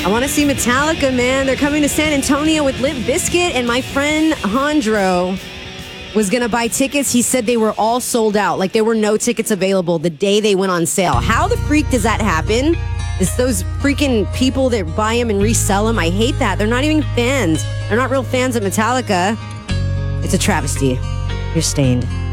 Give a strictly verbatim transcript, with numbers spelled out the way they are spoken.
I want to see Metallica, man. They're coming to San Antonio with Limp Bizkit, and my friend Hondro was going to buy tickets. He said they were all sold out. Like, there were no tickets available the day they went on sale. How the freak does that happen? It's those freaking people that buy them and resell them. I hate that. They're not even fans. They're not real fans of Metallica. It's a travesty. You're stained.